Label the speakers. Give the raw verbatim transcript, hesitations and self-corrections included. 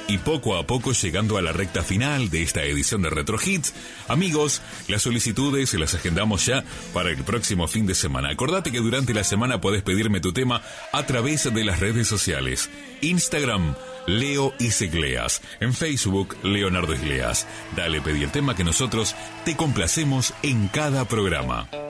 Speaker 1: Y poco a poco llegando a la recta final de esta edición de Retro Hits, amigos, las solicitudes se las agendamos ya para el próximo fin de semana. Acordate que durante la semana podés pedirme tu tema a través de las redes sociales. Instagram, Leo Isegleas. En Facebook, Leonardo Isgleas. Dale, pedí el tema que nosotros te complacemos en cada programa.